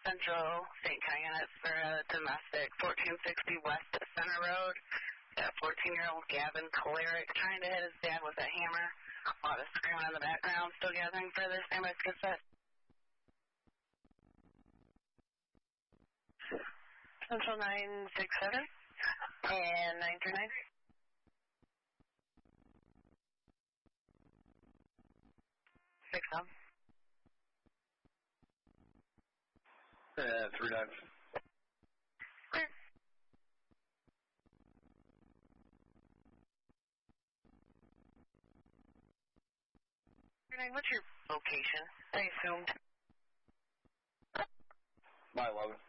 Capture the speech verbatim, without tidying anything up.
Central Saint Croix units for a domestic, fourteen sixty West Center Road. Got fourteen-year-old Gavin Cleric trying to hit his dad with a hammer. A lot of screaming in the background. Still gathering further. Stand by, skid set. Central nine six seven and nine three nine three. Six up. Uh, three nine. Clear. Three nine. What's your location? I assumed. My eleven.